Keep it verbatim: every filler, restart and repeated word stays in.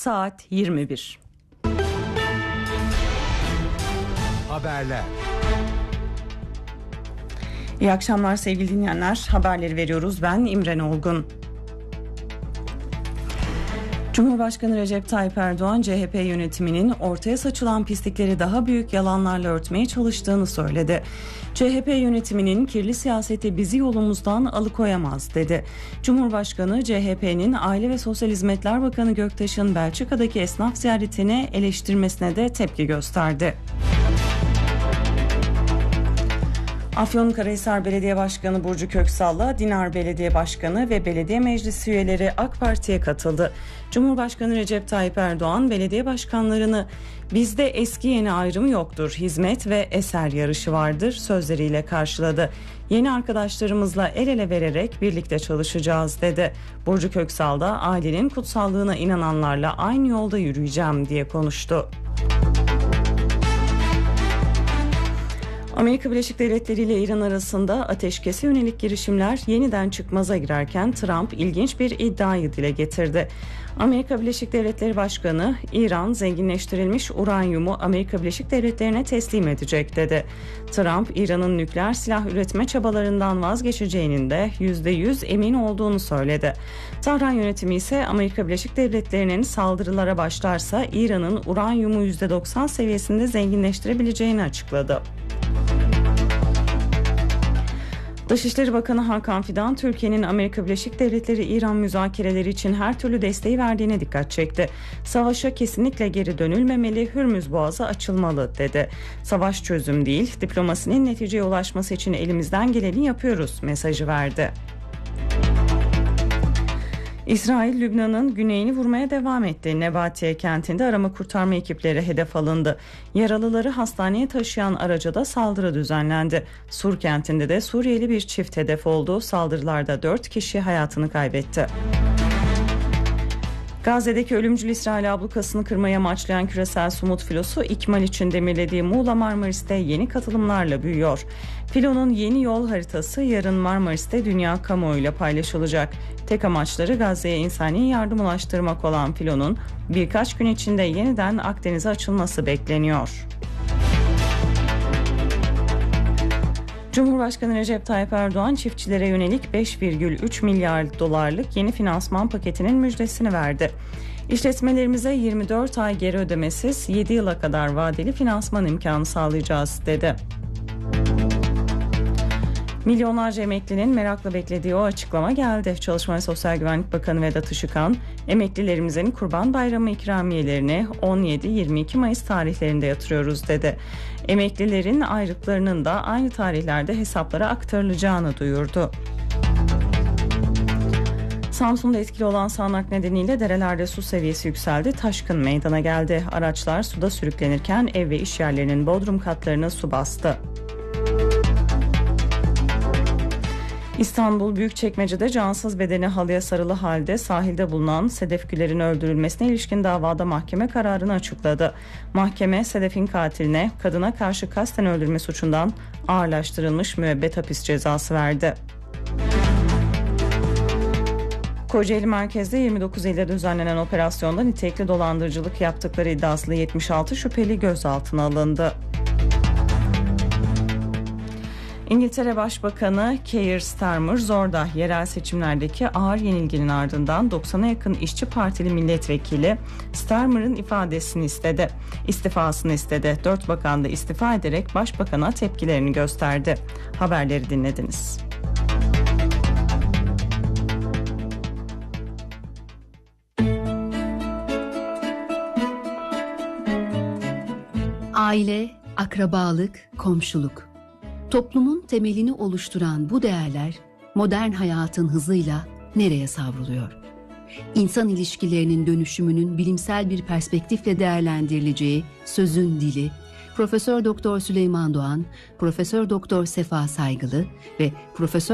saat yirmi bir. Haberler. İyi akşamlar sevgili dinleyenler. Haberleri veriyoruz. Ben İmren Olgun. Cumhurbaşkanı Recep Tayyip Erdoğan, C H P yönetiminin ortaya saçılan pislikleri daha büyük yalanlarla örtmeye çalıştığını söyledi. C H P yönetiminin kirli siyaseti bizi yolumuzdan alıkoyamaz dedi. Cumhurbaşkanı, C H P'nin Aile ve Sosyal Hizmetler Bakanı Göktaş'ın Belçika'daki esnaf ziyaretini eleştirmesine de tepki gösterdi. Afyonkarahisar Belediye Başkanı Burcu Köksal'la Dinar Belediye Başkanı ve Belediye Meclisi üyeleri AK Parti'ye katıldı. Cumhurbaşkanı Recep Tayyip Erdoğan belediye başkanlarını "Bizde eski yeni ayrımı yoktur, hizmet ve eser yarışı vardır" sözleriyle karşıladı. "Yeni arkadaşlarımızla el ele vererek birlikte çalışacağız" dedi. Burcu Köksal da ailenin kutsallığına inananlarla aynı yolda yürüyeceğim diye konuştu. Amerika Birleşik Devletleri ile İran arasında ateşkese yönelik girişimler yeniden çıkmaza girerken Trump ilginç bir iddiayı dile getirdi. Amerika Birleşik Devletleri Başkanı, "İran zenginleştirilmiş uranyumu Amerika Birleşik Devletleri'ne teslim edecek" dedi. Trump, İran'ın nükleer silah üretme çabalarından vazgeçeceğinin de yüzde yüz emin olduğunu söyledi. Tahran yönetimi ise Amerika Birleşik Devletleri'nin saldırılara başlarsa İran'ın uranyumu yüzde doksan seviyesinde zenginleştirebileceğini açıkladı. Dışişleri Bakanı Hakan Fidan, Türkiye'nin Amerika Birleşik Devletleri-İran müzakereleri için her türlü desteği verdiğine dikkat çekti. "Savaşa kesinlikle geri dönülmemeli, Hürmüz Boğazı açılmalı" dedi. "Savaş çözüm değil, diplomasinin neticeye ulaşması için elimizden geleni yapıyoruz" mesajı verdi. İsrail, Lübnan'ın güneyini vurmaya devam etti. Nebatiye kentinde arama kurtarma ekipleri hedef alındı. Yaralıları hastaneye taşıyan araca da saldırı düzenlendi. Sur kentinde de Suriyeli bir çift hedef oldu. Saldırılarda dört kişi hayatını kaybetti. Gazze'deki ölümcül İsrail ablukasını kırmaya amaçlayan küresel somut filosu ikmal için demirlediği Muğla Marmaris'te yeni katılımlarla büyüyor. Filonun yeni yol haritası yarın Marmaris'te dünya kamuoyuyla paylaşılacak. Tek amaçları Gazze'ye insani yardım ulaştırmak olan filonun birkaç gün içinde yeniden Akdeniz'e açılması bekleniyor. Cumhurbaşkanı Recep Tayyip Erdoğan çiftçilere yönelik beş virgül üç milyar dolarlık yeni finansman paketinin müjdesini verdi. "İşletmelerimize yirmi dört ay geri ödemesiz yedi yıla kadar vadeli finansman imkanı sağlayacağız" dedi. Milyonlarca emeklinin merakla beklediği o açıklama geldi. Çalışma ve Sosyal Güvenlik Bakanı Vedat Işıkhan, "Emeklilerimizin Kurban Bayramı ikramiyelerini on yedi yirmi iki Mayıs tarihlerinde yatırıyoruz" dedi. Emeklilerin ayrıklarının da aynı tarihlerde hesaplara aktarılacağını duyurdu. Samsun'da etkili olan sağanak nedeniyle derelerde su seviyesi yükseldi, taşkın meydana geldi. Araçlar suda sürüklenirken ev ve iş yerlerinin bodrum katlarını su bastı. İstanbul Büyükçekmece'de cansız bedeni halıya sarılı halde sahilde bulunan Sedef Güler'in öldürülmesine ilişkin davada mahkeme kararını açıkladı. Mahkeme, Sedef'in katiline kadına karşı kasten öldürme suçundan ağırlaştırılmış müebbet hapis cezası verdi. Kocaeli merkezde yirmi dokuz ilde düzenlenen operasyonda nitelikli dolandırıcılık yaptıkları iddiasıyla yetmiş altı şüpheli gözaltına alındı. İngiltere Başbakanı Keir Starmer zorda yerel seçimlerdeki ağır yenilginin ardından doksana yakın İşçi Partili milletvekili Starmer'ın ifadesini istedi. İstifasını istedi. Dört bakan da istifa ederek başbakana tepkilerini gösterdi. Haberleri dinlediniz. Aile, akrabalık, komşuluk. Toplumun temelini oluşturan bu değerler modern hayatın hızıyla nereye savruluyor? İnsan ilişkilerinin dönüşümünün bilimsel bir perspektifle değerlendirileceği Sözün Dili, Profesör Doktor Süleyman Doğan, Profesör Doktor Sefa Saygılı ve Profesör